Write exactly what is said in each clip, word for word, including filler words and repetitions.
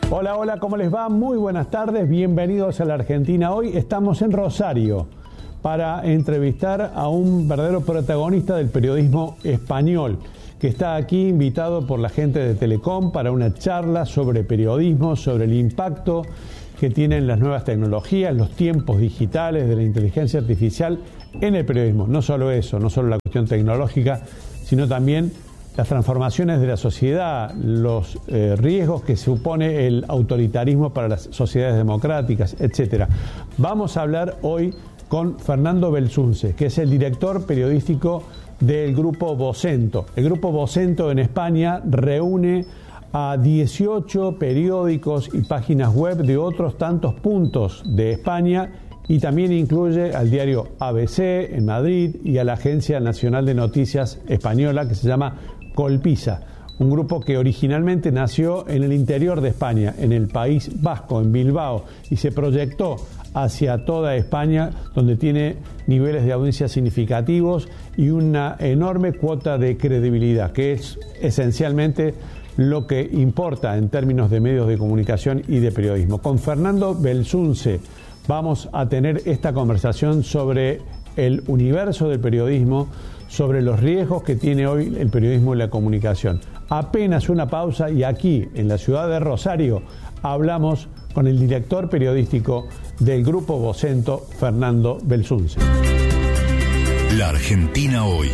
Hola, hola, ¿cómo les va? Muy buenas tardes, bienvenidos a la Argentina Hoy. Estamos en Rosario para entrevistar a un verdadero protagonista del periodismo español, que está aquí invitado por la gente de Telecom para una charla sobre periodismo, sobre el impacto que tienen las nuevas tecnologías, los tiempos digitales de la inteligencia artificial en el periodismo. No solo eso, no solo la cuestión tecnológica, sino también las transformaciones de la sociedad, los eh, riesgos que supone el autoritarismo para las sociedades democráticas, etcétera. Vamos a hablar hoy con Fernando Belsunce, que es el director periodístico del Grupo Vocento. El Grupo Vocento en España reúne a dieciocho periódicos y páginas web de otros tantos puntos de España y también incluye al diario A B C en Madrid y a la Agencia Nacional de Noticias Española, que se llama Colpisa, un grupo que originalmente nació en el interior de España, en el País Vasco, en Bilbao, y se proyectó hacia toda España, donde tiene niveles de audiencia significativos y una enorme cuota de credibilidad, que es esencialmente lo que importa en términos de medios de comunicación y de periodismo. Con Fernando Belsunce vamos a tener esta conversación sobre el universo del periodismo, sobre los riesgos que tiene hoy el periodismo y la comunicación. Apenas una pausa y aquí, en la ciudad de Rosario, hablamos con el director periodístico del Grupo Vocento, Fernando Belsunce. La Argentina Hoy.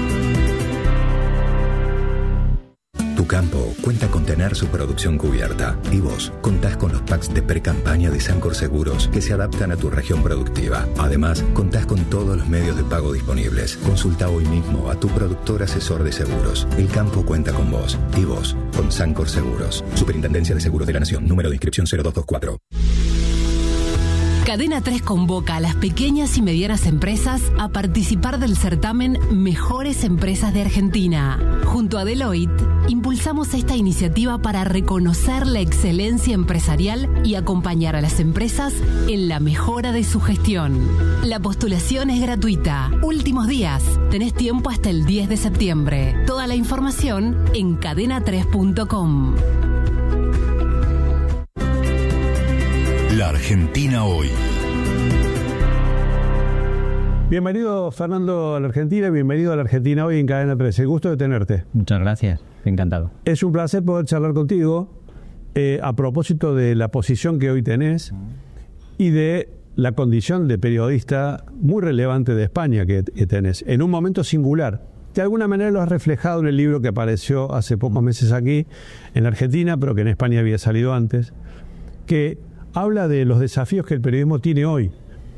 Tu campo cuenta con tener su producción cubierta y vos contás con los packs de pre-campaña de Sancor Seguros que se adaptan a tu región productiva. Además, contás con todos los medios de pago disponibles. Consulta hoy mismo a tu productor asesor de seguros. El campo cuenta con vos y vos con Sancor Seguros. Superintendencia de Seguros de la Nación. Número de inscripción cero dos dos cuatro. Cadena tres convoca a las pequeñas y medianas empresas a participar del certamen Mejores Empresas de Argentina. Junto a Deloitte, impulsamos esta iniciativa para reconocer la excelencia empresarial y acompañar a las empresas en la mejora de su gestión. La postulación es gratuita. Últimos días. Tenés tiempo hasta el diez de septiembre. Toda la información en cadena tres punto com. La Argentina Hoy. Bienvenido, Fernando, a la Argentina, bienvenido a la Argentina Hoy en Cadena tres. El gusto de tenerte. Muchas gracias, encantado. Es un placer poder charlar contigo eh, a propósito de la posición que hoy tenés y de la condición de periodista muy relevante de España que, que tenés, en un momento singular. De alguna manera lo has reflejado en el libro que apareció hace pocos meses aquí, en la Argentina, pero que en España había salido antes, que habla de los desafíos que el periodismo tiene hoy,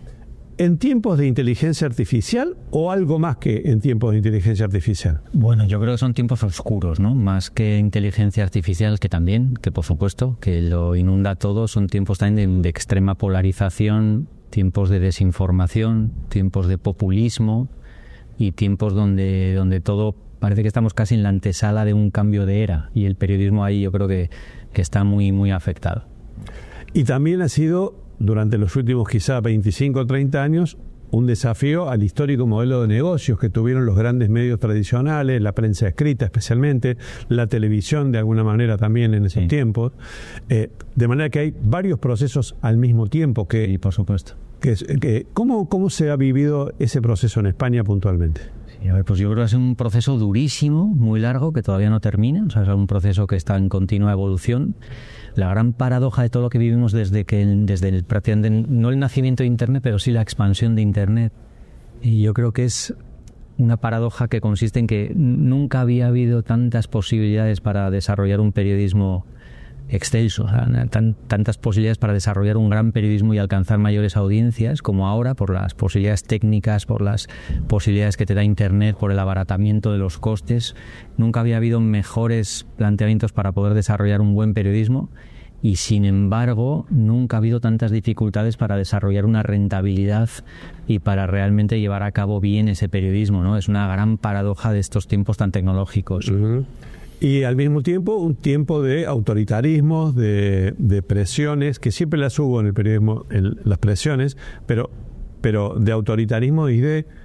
en tiempos de inteligencia artificial o algo más que en tiempos de inteligencia artificial. Bueno, yo creo que son tiempos oscuros, ¿no? Más que inteligencia artificial, que también, que por supuesto, que lo inunda todo, son tiempos también de, de extrema polarización, tiempos de desinformación, tiempos de populismo y tiempos donde, donde todo parece que estamos casi en la antesala de un cambio de era, y el periodismo ahí yo creo que, que está muy, muy afectado. Y también ha sido, durante los últimos quizá veinticinco o treinta años, un desafío al histórico modelo de negocios que tuvieron los grandes medios tradicionales, la prensa escrita especialmente, la televisión de alguna manera también en esos sí. tiempos. Eh, de manera que hay varios procesos al mismo tiempo. Que, sí, por supuesto. Que, que, ¿cómo, ¿Cómo se ha vivido ese proceso en España puntualmente? Sí, a ver, pues yo creo que es un proceso durísimo, muy largo, que todavía no termina. O sea, es un proceso que está en continua evolución. La gran paradoja de todo lo que vivimos desde que desde el prácticamente no el nacimiento de Internet, pero sí la expansión de Internet. Y yo creo que es una paradoja que consiste en que nunca había habido tantas posibilidades para desarrollar un periodismo excelso, o sea, tan, tantas posibilidades para desarrollar un gran periodismo y alcanzar mayores audiencias como ahora, por las posibilidades técnicas, por las posibilidades que te da Internet, por el abaratamiento de los costes. Nunca había habido mejores planteamientos para poder desarrollar un buen periodismo y, sin embargo, nunca ha habido tantas dificultades para desarrollar una rentabilidad y para realmente llevar a cabo bien ese periodismo, ¿no? Es una gran paradoja de estos tiempos tan tecnológicos. Uh-huh. Y al mismo tiempo un tiempo de autoritarismos, de, de presiones, que siempre las hubo en el periodismo, en las presiones, pero, pero de autoritarismo y de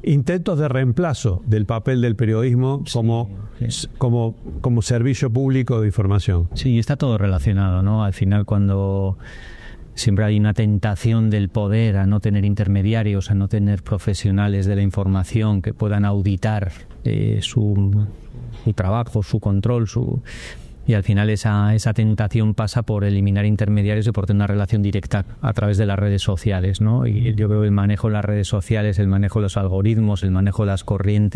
intentos de reemplazo del papel del periodismo como, sí. como, como servicio público de información. Sí, está todo relacionado, ¿no? Al final, cuando siempre hay una tentación del poder a no tener intermediarios, a no tener profesionales de la información que puedan auditar eh, su, su trabajo, su control, su... Y al final esa, esa tentación pasa por eliminar intermediarios y por tener una relación directa a través de las redes sociales, ¿no? Y yo creo que el manejo de las redes sociales, el manejo de los algoritmos, el manejo de las corrientes